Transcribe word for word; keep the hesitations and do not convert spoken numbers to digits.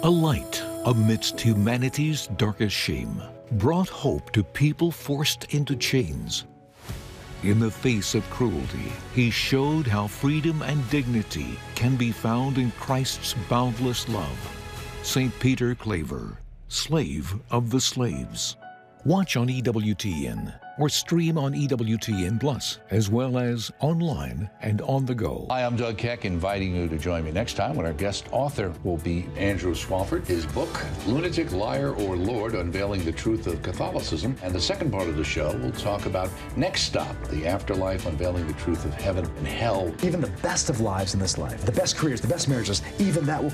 A light amidst humanity's darkest shame brought hope to people forced into chains. In the face of cruelty, he showed how freedom and dignity can be found in Christ's boundless love. Saint Peter Claver, Slave of the Slaves. Watch on E W T N or stream on E W T N Plus, as well as online and on the go. Hi, I'm Doug Keck, inviting you to join me next time when our guest author will be Andrew Swafford. His book, Lunatic, Liar, or Lord, Unveiling the Truth of Catholicism. And the second part of the show, we'll talk about Next Stop, the afterlife, unveiling the truth of heaven and hell. Even the best of lives in this life, the best careers, the best marriages, even that will